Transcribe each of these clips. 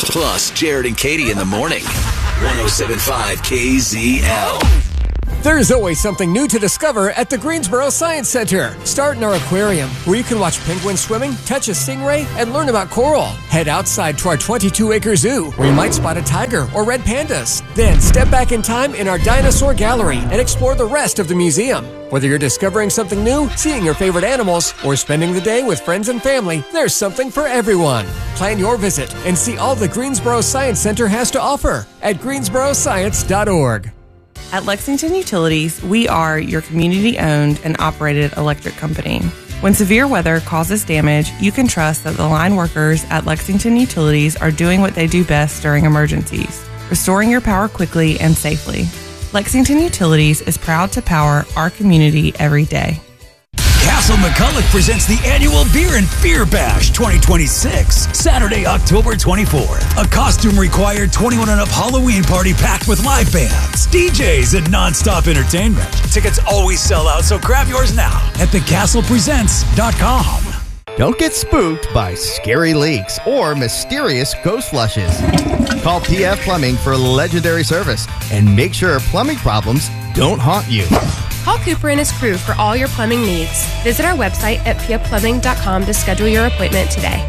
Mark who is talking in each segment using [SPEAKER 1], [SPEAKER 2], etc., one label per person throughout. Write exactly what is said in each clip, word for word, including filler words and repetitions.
[SPEAKER 1] Plus, Jared and Katie in the morning. one oh seven point five K Z L.
[SPEAKER 2] There's always something new to discover at the Greensboro Science Center. Start in our aquarium, where you can watch penguins swimming, touch a stingray, and learn about coral. Head outside to our twenty-two acre zoo, where you might spot a tiger or red pandas. Then step back in time in our dinosaur gallery and explore the rest of the museum. Whether you're discovering something new, seeing your favorite animals, or spending the day with friends and family, there's something for everyone. Plan your visit and see all the Greensboro Science Center has to offer at greensboro science dot org.
[SPEAKER 3] At Lexington Utilities, we are your community-owned and operated electric company. When severe weather causes damage, you can trust that the line workers at Lexington Utilities are doing what they do best during emergencies, restoring your power quickly and safely. Lexington Utilities is proud to power our community every day.
[SPEAKER 4] Castle McCulloch presents the annual Beer and Fear Bash twenty twenty-six, Saturday, October twenty-fourth. A costume-required twenty-one and up Halloween party packed with live bands, D Js, and non-stop entertainment. Tickets always sell out, so grab yours now at the castle presents dot com.
[SPEAKER 5] Don't get spooked by scary leaks or mysterious ghost flushes. Call P F Plumbing for legendary service and make sure plumbing problems don't haunt you.
[SPEAKER 6] Call Cooper and his crew for all your plumbing needs. Visit our website at p f plumbing dot com to schedule your appointment today.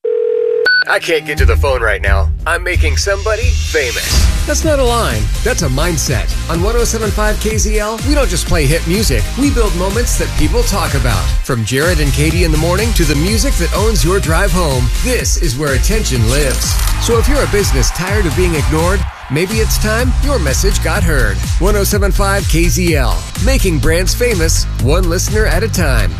[SPEAKER 7] I can't get to the phone right now. I'm making somebody famous.
[SPEAKER 2] That's not a line. That's a mindset. On one oh seven point five K Z L, we don't just play hit music. We build moments that people talk about. From Jared and Katie in the morning to the music that owns your drive home, this is where attention lives. So if you're a business tired of being ignored, maybe it's time your message got heard. one oh seven point five K Z L, making brands famous, one listener at a time.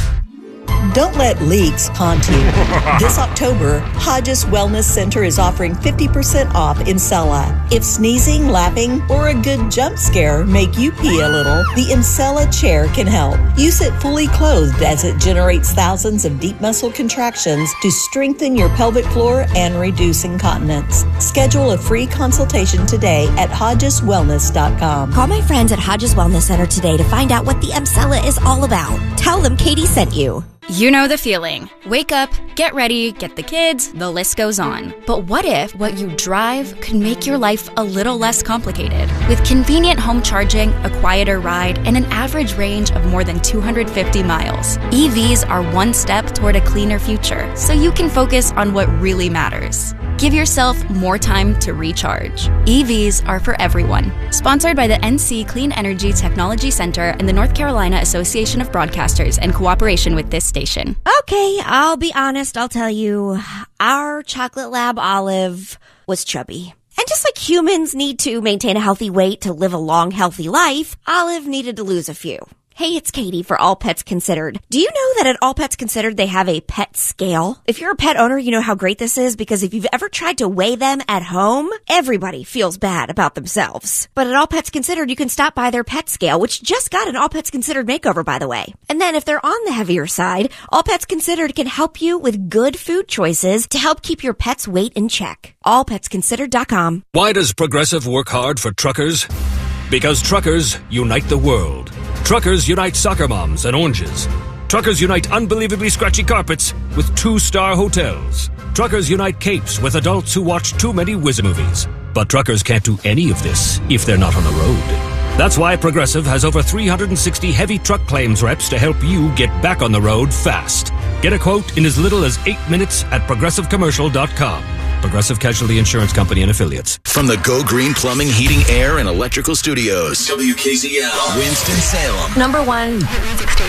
[SPEAKER 8] Don't let leaks haunt you. This October, Hodges Wellness Center is offering fifty percent off in Encella. If sneezing, lapping, or a good jump scare make you pee a little, the Encella chair can help. Use it fully clothed as it generates thousands of deep muscle contractions to strengthen your pelvic floor and reduce incontinence. Schedule a free consultation today at hodges wellness dot com.
[SPEAKER 9] Call my friends at Hodges Wellness Center today to find out what the Encella is all about. Tell them Katie sent you.
[SPEAKER 10] You know the feeling. Wake up, get ready, get the kids, the list goes on. But what if what you drive could make your life a little less complicated? With convenient home charging, a quieter ride, and an average range of more than two hundred fifty miles, E Vs are one step toward a cleaner future, so you can focus on what really matters. Give yourself more time to recharge. E Vs are for everyone. Sponsored by the N C Clean Energy Technology Center and the North Carolina Association of Broadcasters in cooperation with this station.
[SPEAKER 9] Okay, I'll be honest, I'll tell you. Our chocolate lab Olive was chubby. And just like humans need to maintain a healthy weight to live a long, healthy life, Olive needed to lose a few. Hey, it's Katie for All Pets Considered. Do you know that at All Pets Considered, they have a pet scale? If you're a pet owner, you know how great this is because if you've ever tried to weigh them at home, everybody feels bad about themselves. But at All Pets Considered, you can stop by their pet scale, which just got an All Pets Considered makeover, by the way. And then if they're on the heavier side, All Pets Considered can help you with good food choices to help keep your pet's weight in check. all pets considered dot com.
[SPEAKER 11] Why does Progressive work hard for truckers? Because truckers unite the world. Truckers unite soccer moms and oranges. Truckers unite unbelievably scratchy carpets with two-star hotels. Truckers unite capes with adults who watch too many Wiz movies. But truckers can't do any of this if they're not on the road. That's why Progressive has over three hundred sixty heavy truck claims reps to help you get back on the road fast. Get a quote in as little as eight minutes at progressive commercial dot com. Progressive Casualty Insurance Company and Affiliates.
[SPEAKER 1] From the Go Green Plumbing, Heating, Air, and Electrical Studios. W K Z L, Winston-Salem.
[SPEAKER 12] Number one.